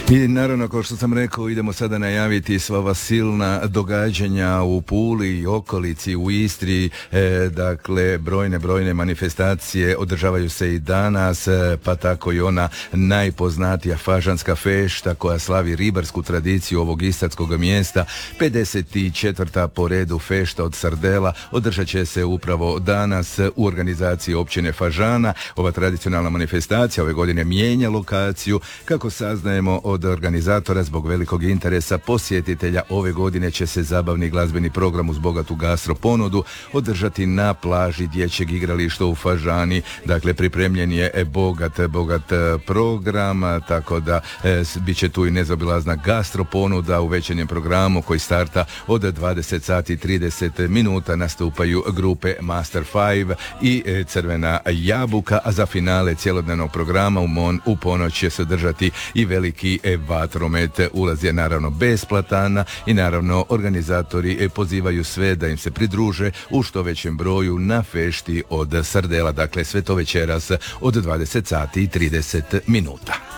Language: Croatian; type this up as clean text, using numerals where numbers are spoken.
I naravno, kao što sam rekao, idemo sada najaviti sva ova silna događanja u Puli i okolici, u Istri. Dakle, brojne manifestacije održavaju se i danas, pa tako i ona najpoznatija fažanska fešta koja slavi ribarsku tradiciju ovog istarskog mjesta. 54. po redu fešta od sardela održat će se upravo danas u organizaciji općine Fažana. Ova tradicionalna manifestacija ove godine mijenja lokaciju. Kako saznajemo od organizatora, zbog velikog interesa posjetitelja, ove godine će se zabavni glazbeni program uz bogatu gastro ponudu održati na plaži dječjeg igrališta u Fažani. Dakle, pripremljen je bogat program, tako da bit će tu i nezaobilazna gastro ponuda u večernjem programu koji starta od 20 sati i 30 minuta. Nastupaju grupe Master 5 i Crvena jabuka, a za finale cjelodnevnog programa u ponoć će se održati i veliki vatromet. Ulaz je naravno besplatan i naravno organizatori pozivaju sve da im se pridruže u što većem broju na fešti od sardela. Dakle, sve to večeras od 20 sati i 30 minuta.